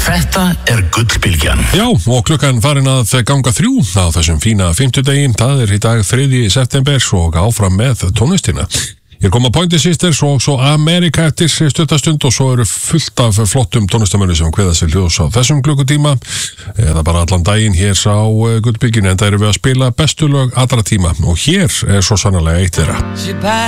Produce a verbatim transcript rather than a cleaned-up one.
Þetta er Gullbylgjan. Já, og klukkan farin að ganga þrjú á þessum fína fimmtudaginn. Það er í dag þriðji september og áfram með tónlistina. Ég kom að Pointer Sisters og svo Amerika eftir stuttastund og svo eru fullt af flottum tónlistamönnum sem kveða sér ljós á þessum klukkutíma eða bara allan daginn hér á Gullbylgjunni, en það eru við að spila bestu lög allra tíma og hér er svo sannarlega eitt þeirra.